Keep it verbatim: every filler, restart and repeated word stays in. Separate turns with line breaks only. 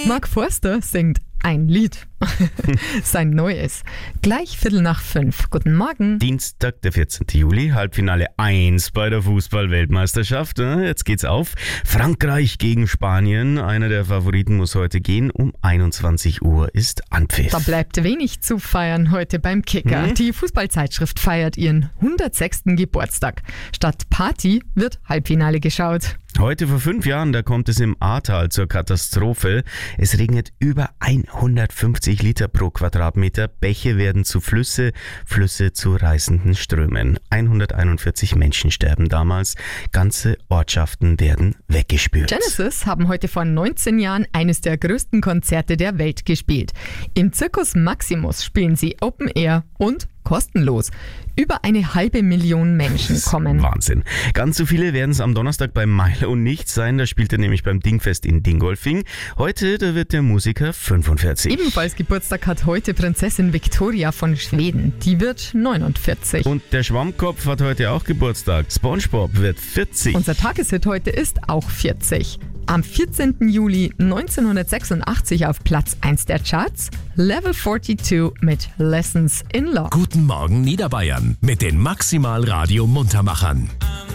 Mark Forster singt ein Lied. Sein neues. Gleich Viertel nach fünf. Guten Morgen.
Dienstag, der vierzehnten Juli, Halbfinale eins bei der Fußball-Weltmeisterschaft. Jetzt geht's auf. Frankreich gegen Spanien. Einer der Favoriten muss heute gehen. Um einundzwanzig Uhr ist Anpfiff.
Da bleibt wenig zu feiern heute beim Kicker.
Hm?
Die Fußballzeitschrift feiert ihren hundertsechsten Geburtstag. Statt Party wird Halbfinale geschaut.
Heute vor fünf Jahren, da kommt es im Ahrtal zur Katastrophe. Es regnet über hundertfünfzig Liter pro Quadratmeter. Bäche werden zu Flüsse, Flüsse zu reißenden Strömen. hunderteinundvierzig Menschen sterben damals. Ganze Ortschaften werden weggespült.
Genesis haben heute vor neunzehn Jahren eines der größten Konzerte der Welt gespielt. Im Circus Maximus spielen sie Open Air und kostenlos. Über eine halbe Million Menschen kommen.
Wahnsinn. Ganz so viele werden es am Donnerstag beim Milo nicht sein. Da spielt er nämlich beim Dingfest in Dingolfing. Heute, da wird der Musiker fünfundvierzig.
Ebenfalls Geburtstag hat heute Prinzessin Victoria von Schweden. Die wird neunundvierzig.
Und der Schwammkopf hat heute auch Geburtstag. SpongeBob wird vierzig.
Unser Tageshit heute ist auch vierzig. Am vierzehnten Juli neunzehnhundertsechsundachtzig auf Platz eins der Charts, Level zweiundvierzig mit Lessons in Love.
Guten Morgen Niederbayern mit den Maximal Radio Muntermachern.